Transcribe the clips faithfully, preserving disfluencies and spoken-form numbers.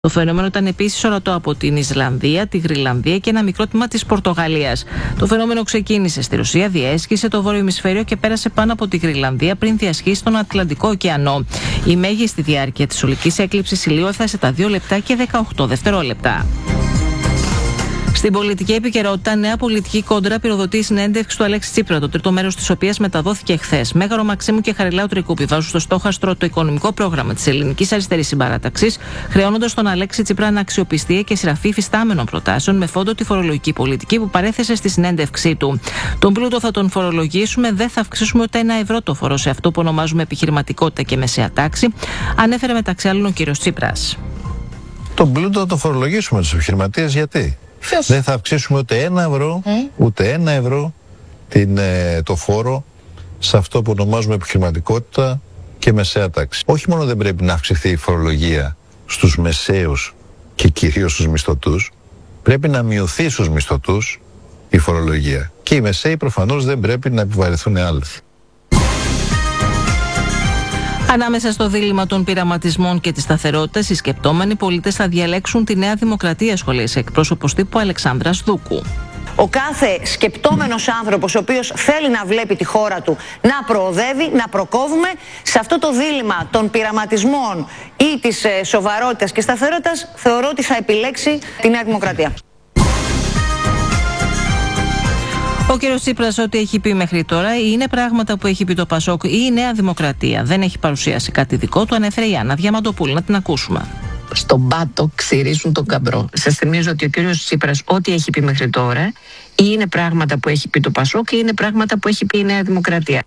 Το φαινόμενο ήταν επίσης ορατό από την Ισλανδία, τη Γρυλανδία και ένα μικρό τμήμα της Πορτογαλίας. Το φαινόμενο ξεκίνησε στη Ρωσία, διέσχισε το βόρειο ημισφαίριο και πέρασε πάνω από τη Γρυλανδία πριν διασχίσει τον Ατλαντικό ωκεανό. Η μέγιστη διάρκεια της ολικής έκλειψης ηλίου έφτασε τα δύο λεπτά και δεκαοκτώ δευτερόλεπτα. Στην πολιτική επικαιρότητα, νέα πολιτική κόντρα πυροδοτεί η συνέντευξη του Αλέξη Τσίπρα, το τρίτο μέρος της οποίας μεταδόθηκε χθες. Μέγαρο Μαξίμου και Χαριλάου Τρικούπη βάζουν στο στόχαστρο το οικονομικό πρόγραμμα της ελληνικής αριστερής συμπαράταξης, χρεώνοντας τον Αλέξη Τσίπρα αναξιοπιστία και σειραφή υφιστάμενων προτάσεων με φόντο τη φορολογική πολιτική που παρέθεσε στη συνέντευξή του. Τον πλούτο θα τον φορολογήσουμε, δεν θα αυξήσουμε ούτε ένα ευρώ το φόρο σε αυτό που ονομάζουμε επιχειρηματικότητα και μεσαία τάξη, ανέφερε μεταξύ άλλων ο κ. Τσίπρας. Τον πλούτο θα τον φορολογήσουμε τους επιχειρηματίες, γιατί? Ποιος? Δεν θα αυξήσουμε ούτε ένα ευρώ, mm. ούτε ένα ευρώ την, ε, το φόρο σε αυτό που ονομάζουμε επιχειρηματικότητα και μεσαία τάξη. Όχι μόνο δεν πρέπει να αυξηθεί η φορολογία στους μεσαίους και κυρίως στους μισθωτούς, πρέπει να μειωθεί στους μισθωτούς η φορολογία. Και οι μεσαίοι προφανώς δεν πρέπει να επιβαρυνθούν άλλοι. Ανάμεσα στο δίλημμα των πειραματισμών και της σταθερότητας, οι σκεπτόμενοι πολίτες θα διαλέξουν τη Νέα Δημοκρατία, σχολίασε εκπρόσωπος τύπου Αλεξάνδρας Δούκου. Ο κάθε σκεπτόμενος άνθρωπος ο οποίος θέλει να βλέπει τη χώρα του να προοδεύει, να προκόβουμε σε αυτό το δίλημμα των πειραματισμών ή της ε, σοβαρότητας και σταθερότητας, θεωρώ ότι θα επιλέξει τη Νέα Δημοκρατία. Ο κ. Τσίπρας ό,τι έχει πει μέχρι τώρα είναι πράγματα που έχει πει το Πασόκ ή η Νέα Δημοκρατία. Δεν έχει παρουσιάσει κάτι δικό του, ανέφερε η Άννα Διαμαντοπούλου. Να την ακούσουμε. Στον πάτο ξυρίζουν τον καμπρό. Σας θυμίζω ότι ο κ. Τσίπρας ό,τι έχει πει μέχρι τώρα ή είναι πράγματα που έχει πει το Πασόκ ή είναι πράγματα που έχει πει η Νέα Δημοκρατία.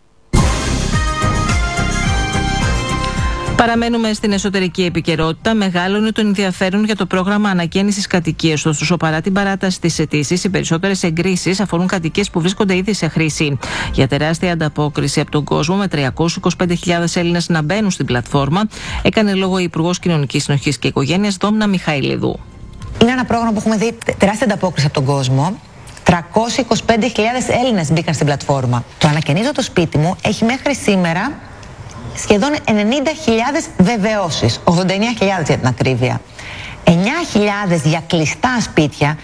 Παραμένουμε στην εσωτερική επικαιρότητα. Μεγάλωνε το ενδιαφέρον για το πρόγραμμα ανακαίνησης κατοικίας. Ωστόσο, παρά την παράταση της αιτήσης, οι περισσότερες εγκρίσεις αφορούν κατοικίες που βρίσκονται ήδη σε χρήση. Για τεράστια ανταπόκριση από τον κόσμο, με τριακόσιες είκοσι πέντε χιλιάδες Έλληνες να μπαίνουν στην πλατφόρμα, έκανε λόγο η Υπουργός Κοινωνικής Συνοχής και Οικογένειας Δόμνα Μιχαηλίδου. Είναι ένα πρόγραμμα που έχουμε δει τεράστια ανταπόκριση από τον κόσμο. τριακόσιες είκοσι πέντε χιλιάδες Έλληνες μπήκαν στην πλατφόρμα. Το ανακαινίζω το σπίτι μου έχει μέχρι σήμερα σχεδόν ενενήντα χιλιάδες βεβαιώσεις, ογδόντα εννέα χιλιάδες για την ακρίβεια. εννέα χιλιάδες για κλειστά σπίτια.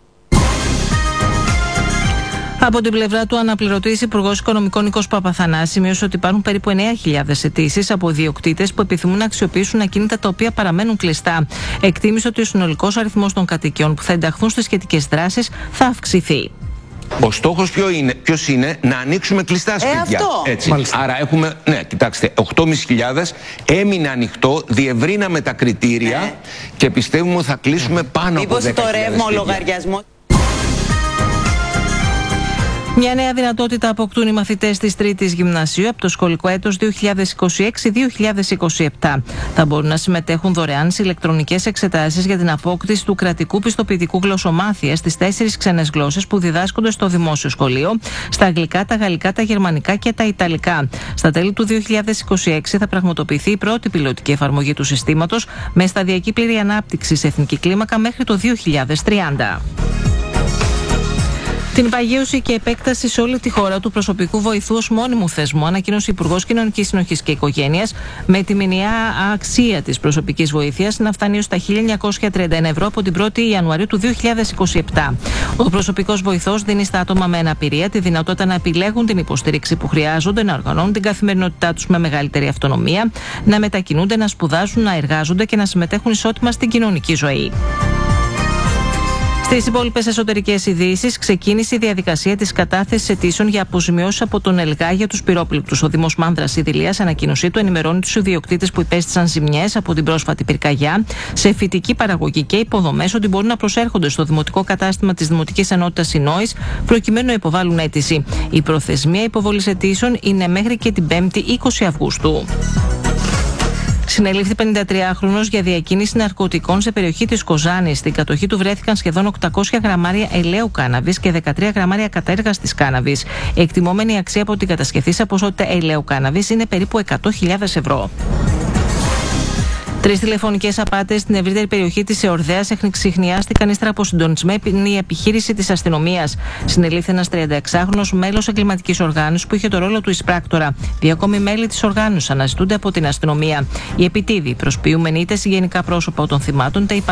Από την πλευρά του, αναπληρωτής Υπουργός Οικονομικών Νίκος Παπαθανάσης σημείωσε ότι υπάρχουν περίπου εννέα χιλιάδες αιτήσεις από ιδιοκτήτες που επιθυμούν να αξιοποιήσουν ακίνητα τα οποία παραμένουν κλειστά. Εκτίμησε ότι ο συνολικός αριθμός των κατοικιών που θα ενταχθούν στις σχετικές δράσεις θα αυξηθεί. Ο στόχος ποιο είναι, ποιος είναι, να ανοίξουμε κλειστά σπίτια. Ε, αυτό. Έτσι. Άρα έχουμε, ναι, κοιτάξτε, οκτώ χιλιάδες πεντακόσιες έμεινε ανοιχτό, διευρύναμε τα κριτήρια ναι. και πιστεύουμε ότι θα κλείσουμε πάνω από δέκα χιλιάδες. Μήπως το ρεύμα, ο λογαριασμός. Μια νέα δυνατότητα αποκτούν οι μαθητές της Τρίτης Γυμνασίου από το σχολικό έτος δύο χιλιάδες είκοσι έξι δύο χιλιάδες είκοσι επτά. Θα μπορούν να συμμετέχουν δωρεάν σε ηλεκτρονικές εξετάσεις για την απόκτηση του κρατικού πιστοποιητικού γλωσσομάθειας στις τέσσερις ξένες γλώσσες που διδάσκονται στο δημόσιο σχολείο, στα αγγλικά, τα γαλλικά, τα γερμανικά και τα ιταλικά. Στα τέλη του δύο χιλιάδες είκοσι έξι θα πραγματοποιηθεί η πρώτη πιλωτική εφαρμογή του συστήματος με σταδιακή πλήρη ανάπτυξη σε εθνική κλίμακα μέχρι το δύο χιλιάδες τριάντα. Την παγίωση και επέκταση σε όλη τη χώρα του προσωπικού βοηθού ως μόνιμου θεσμού ανακοίνωσε ο Υπουργός Κοινωνικής Συνοχής και Οικογένειας, με τη μηνιαία αξία της προσωπικής βοήθειας να φτάνει ως τα χίλια εννιακόσια τριάντα ένα ευρώ από την πρώτη Ιανουαρίου του δύο χιλιάδες είκοσι επτά. Ο προσωπικός βοηθός δίνει στα άτομα με αναπηρία τη δυνατότητα να επιλέγουν την υποστήριξη που χρειάζονται, να οργανώνουν την καθημερινότητά τους με μεγαλύτερη αυτονομία, να μετακινούνται, να σπουδάζουν, να εργάζονται και να συμμετέχουν ισότιμα στην κοινωνική ζωή. Στις υπόλοιπες εσωτερικές ειδήσεις, ξεκίνησε η διαδικασία της κατάθεσης αιτήσεων για αποζημιώσεις από τον ΕΛΓΑ για τους πυρόπληκτους. Ο Δήμος Μάνδρας Ιδηλίας, ανακοίνωσή του, ενημερώνει τους ιδιοκτήτες που υπέστησαν ζημιές από την πρόσφατη πυρκαγιά σε φυτική παραγωγή και υποδομές ότι μπορούν να προσέρχονται στο δημοτικό κατάστημα της Δημοτικής Ενότητας Συνόης προκειμένου να υποβάλουν αίτηση. Η προθεσμία υποβολής αιτήσεων είναι μέχρι και την πέμπτη είκοσι Αυγούστου. Συνελήφθη πενηντατριάχρονος για διακίνηση ναρκωτικών σε περιοχή της Κοζάνης. Στην κατοχή του βρέθηκαν σχεδόν οκτακόσια γραμμάρια ελαίου κάναβης και δεκατρία γραμμάρια κατέργαστης κάναβης. Εκτιμόμενη αξία από την κατασκευή σε ποσότητα ελαίου κάναβης είναι περίπου εκατό χιλιάδες ευρώ. Τρεις τηλεφωνικές απάτες στην ευρύτερη περιοχή της Εορδαίας εξηχνιάστηκαν ύστερα από συντονισμένη επιχείρηση της αστυνομίας. Συνελήφθη ένας τριανταεξάχρονος μέλος εγκληματικής οργάνωσης που είχε το ρόλο του εισπράκτορα. Δύο ακόμη μέλη της οργάνωσης αναζητούνται από την αστυνομία. Οι επιτίδιοι, προσποιούμενοι είτε συγγενικά πρόσωπα των θυμάτων,